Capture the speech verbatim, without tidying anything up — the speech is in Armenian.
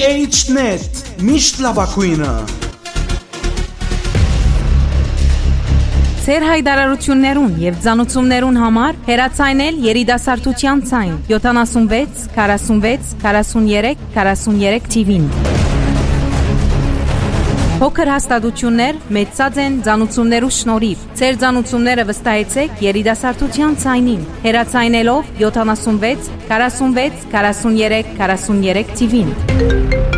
էյչ նետ, միշտ լավագույնը։ Ձեր հայտարարություններուն եւ ծանոթություններուն համար հեռացայնել երիտասարդության ցայն յոթանասունվեց քառասունվեց քառասուններեք քառասուններեք թիվին։ Փոքր հաստատություններ մեծած են ծանոթություններու շնորհիվ։ Ձեր ծանոթությունները վստահեցեք երիտասարդության ցայնին հեռացայնելով յոթանասունվեց քառասունվեց քառասուններեք քառասուններեք թիվին։